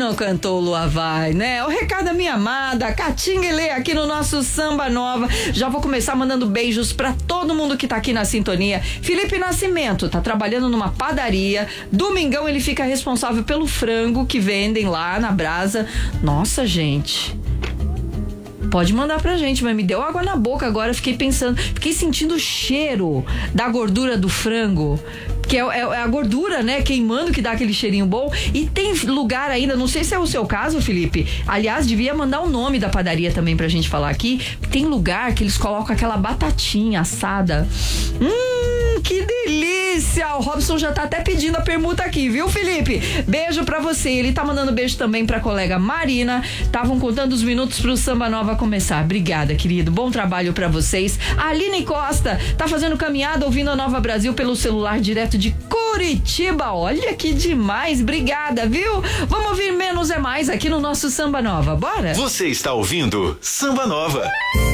não cantou Lua Vai, né? O recado da minha amada, Caatinga e Lê aqui no nosso Samba Nova. Já vou começar mandando beijos pra todo mundo que tá aqui na sintonia. Felipe Nascimento tá trabalhando numa padaria. Domingão ele fica responsável pelo frango que vendem lá na brasa. Nossa, gente. Pode mandar pra gente, mas me deu água na boca agora. Fiquei pensando, fiquei sentindo o cheiro da gordura do frango, que é a gordura, né, queimando, que dá aquele cheirinho bom. E tem lugar ainda, não sei se é o seu caso, Felipe. Aliás, devia mandar o nome da padaria também pra gente falar aqui. Tem lugar que eles colocam aquela batatinha assada. Que delícia! O Robson já tá até pedindo a permuta aqui, viu, Felipe? Beijo pra você. Ele tá mandando beijo também pra colega Marina. Estavam contando os minutos pro Samba Nova começar. Obrigada, querido. Bom trabalho pra vocês. A Aline Costa tá fazendo caminhada ouvindo a Nova Brasil pelo celular direto de Curitiba. Olha que demais. Obrigada, viu? Vamos ouvir Menos é Mais aqui no nosso Samba Nova. Bora? Você está ouvindo Samba Nova.